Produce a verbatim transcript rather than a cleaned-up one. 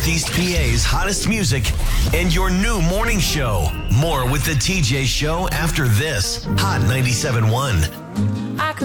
Northeast P A's hottest music and your new morning show. More with the T J Show after this. Hot ninety-seven point one. I could